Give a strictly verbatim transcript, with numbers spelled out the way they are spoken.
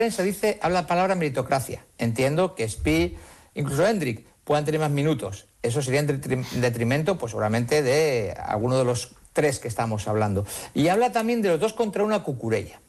prensa dice, habla la palabra meritocracia. Entiendo que Spi, incluso Hendrik, puedan tener más minutos. Eso sería en detrimento, pues seguramente, de alguno de los tres que estamos hablando. Y habla también de los dos contra una Cucurella.